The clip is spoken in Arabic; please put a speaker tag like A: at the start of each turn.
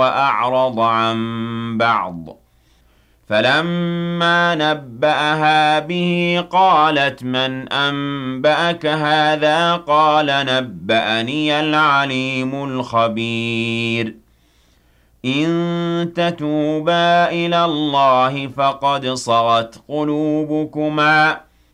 A: وأعرض عن بعض. فلما نبأها به قالت من أنبأك هذا قال نبأني العليم الخبير إن تتوبا إلى الله فقد صغت قلوبكما